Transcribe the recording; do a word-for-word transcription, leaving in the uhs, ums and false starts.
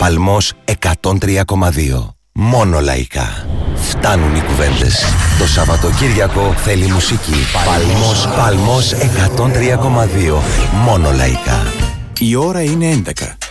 Παλμός εκατόν τρία κόμμα δύο. Μόνο λαϊκά. Φτάνουν οι κουβέντες. Το Σαββατοκύριακο θέλει μουσική. Παλμός, Παλμός εκατόν τρία κόμμα δύο. Μόνο λαϊκά. Η ώρα είναι έντεκα.